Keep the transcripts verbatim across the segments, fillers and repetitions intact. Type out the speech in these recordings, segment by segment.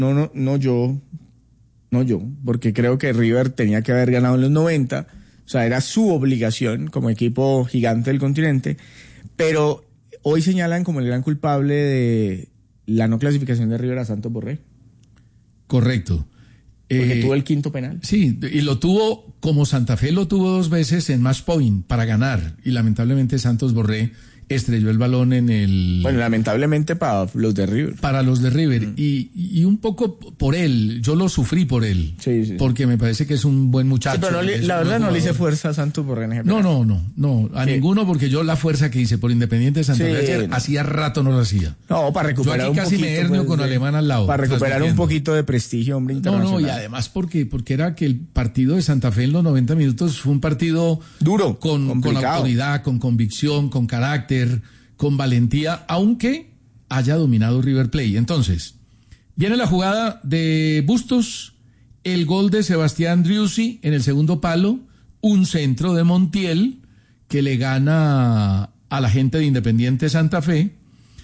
No, no, no yo, no yo, porque creo que River tenía que haber ganado en los noventa, o sea, era su obligación como equipo gigante del continente, pero hoy señalan como el gran culpable de la no clasificación de River a Santos Borré. Correcto. Porque eh, tuvo el quinto penal. Sí, y lo tuvo como Santa Fe lo tuvo dos veces en match point para ganar, y lamentablemente Santos Borré estrelló el balón en el... Bueno, lamentablemente para los de River. Para los de River. Mm. Y, y un poco por él, yo lo sufrí por él. Sí, sí. Porque me parece que es un buen muchacho. Sí, pero no le, la verdad no le hice fuerza a Santos Borré en ese No, no, no, no, a sí. ninguno, porque yo la fuerza que hice por Independiente de Santa Fe sí, no. hacía rato no lo hacía. No, para recuperar yo aquí un casi poquito, me hernio pues, con de, Alemán al lado. Para recuperar un poquito de prestigio, hombre, internacional. No, no, y además porque, porque era que el partido de Santa Fe en los noventa minutos fue un partido... Duro, con, con autoridad, con convicción, con carácter, con valentía, aunque haya dominado River Plate. Entonces, viene la jugada de Bustos, el gol de Sebastián Driussi en el segundo palo, un centro de Montiel que le gana a la gente de Independiente Santa Fe.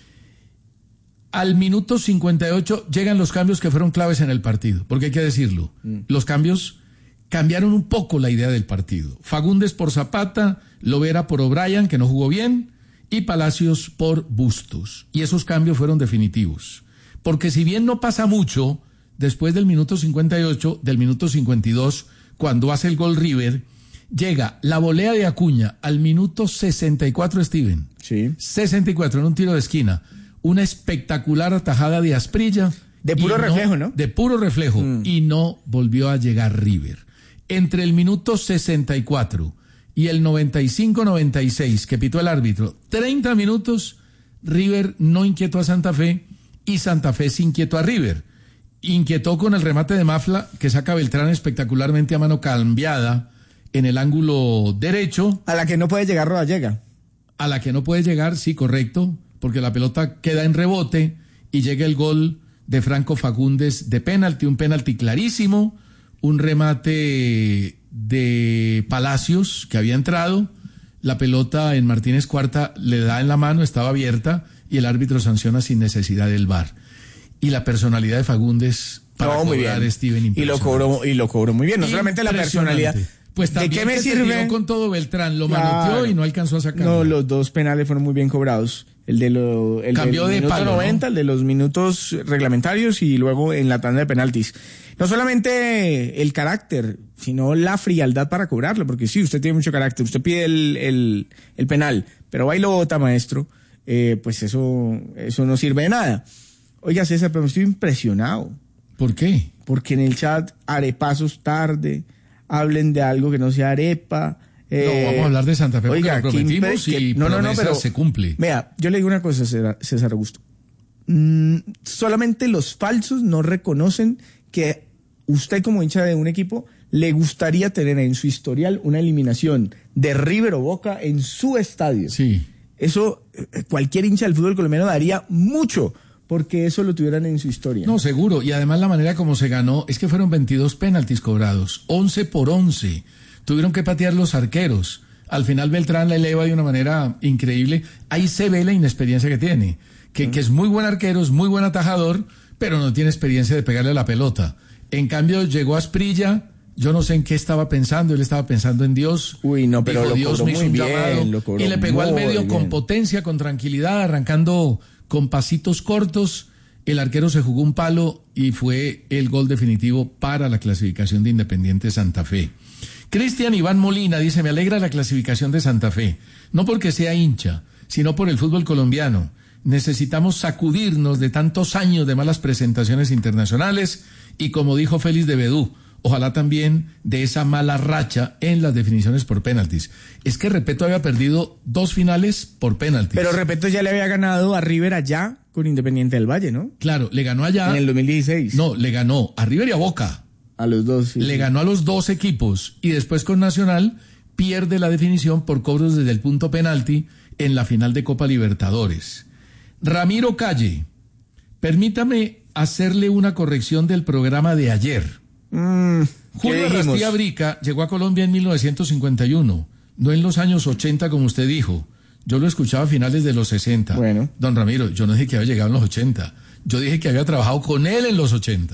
Al minuto cincuenta y ocho llegan los cambios que fueron claves en el partido, porque hay que decirlo, mm. los cambios cambiaron un poco la idea del partido. Fagundes por Zapata, Lovera por O'Brien, que no jugó bien, y Palacios por Bustos. Y esos cambios fueron definitivos. Porque si bien no pasa mucho, después del minuto cincuenta y ocho, del minuto cincuenta y dos, cuando hace el gol River, llega la volea de Acuña al minuto sesenta y cuatro, Steven. Sí. sesenta y cuatro, en un tiro de esquina. Una espectacular atajada de Asprilla. De puro reflejo, ¿no? De puro reflejo. Mm. Y no volvió a llegar River. Entre el minuto sesenta y cuatro y el noventa y cinco noventa y seis que pitó el árbitro, treinta minutos, River no inquietó a Santa Fe y Santa Fe se inquietó a River. Inquietó con el remate de Mafla que saca Beltrán espectacularmente a mano cambiada en el ángulo derecho. A la que no puede llegar Rodallega. A la que no puede llegar, sí, correcto, porque la pelota queda en rebote y llega el gol de Franco Fagundes de penalti, un penalti clarísimo, un remate de Palacios que había entrado, la pelota en Martínez Cuarta le da en la mano, estaba abierta y el árbitro sanciona sin necesidad del V A R. Y la personalidad de Fagundes para no, muy cobrar bien. Steven, y lo cobró y lo cobró muy bien, no solamente la personalidad. Pues ¿de qué me sirve? Se tiró con todo Beltrán, lo claro. manoteó y no alcanzó a sacar. No, los dos penales fueron muy bien cobrados. El de lo, el Cambió del de minuto palo, noventa, ¿no? El de los minutos reglamentarios y luego en la tanda de penaltis. No solamente el carácter, sino la frialdad para cobrarlo, porque sí, usted tiene mucho carácter, usted pide el, el, el penal, pero va y lo bota, maestro, eh, pues eso, eso no sirve de nada. Oiga, César, pero estoy impresionado. ¿Por qué? Porque en el chat, arepazos tarde, hablen de algo que no sea arepa. Eh, no, vamos a hablar de Santa Fe, oiga, porque lo prometimos que, y no, no, no, pero se cumple. Vea, yo le digo una cosa, César Augusto. Mm, solamente los falsos no reconocen que usted como hincha de un equipo le gustaría tener en su historial una eliminación de River o Boca en su estadio. Sí. Eso cualquier hincha del fútbol colombiano daría mucho porque eso lo tuvieran en su historia. No, seguro. Y además la manera como se ganó es que fueron veintidós penaltis cobrados, once por once. Tuvieron que patear los arqueros. Al final Beltrán la eleva de una manera increíble. Ahí se ve la inexperiencia que tiene. Que, mm. que es muy buen arquero, es muy buen atajador, pero no tiene experiencia de pegarle a la pelota. En cambio llegó Asprilla, yo no sé en qué estaba pensando, él estaba pensando en Dios. Uy, no, pero dijo, lo Dios me hizo un bien, llamado y le pegó al medio bien. Con potencia, con tranquilidad, arrancando con pasitos cortos. El arquero se jugó un palo y fue el gol definitivo para la clasificación de Independiente Santa Fe. Cristian Iván Molina dice, me alegra la clasificación de Santa Fe, no porque sea hincha, sino por el fútbol colombiano. Necesitamos sacudirnos de tantos años de malas presentaciones internacionales y, como dijo Félix de Bedú, ojalá también de esa mala racha en las definiciones por penaltis. Es que Repeto había perdido dos finales por penaltis. Pero Repeto ya le había ganado a River allá con Independiente del Valle, ¿no? Claro, le ganó allá. En el dos mil dieciséis. No, le ganó a River y a Boca. A los dos, sí. Le sí. ganó a los dos equipos y después con Nacional pierde la definición por cobros desde el punto penalti en la final de Copa Libertadores. Ramiro Calle, permítame hacerle una corrección del programa de ayer. Mm, Julio Rastilla Brica llegó a Colombia en mil novecientos cincuenta y uno, no en los años ochenta como usted dijo. Yo lo escuchaba a finales de los sesenta. Bueno. Don Ramiro, yo no dije que había llegado en los ochenta. Yo dije que había trabajado con él en los ochenta.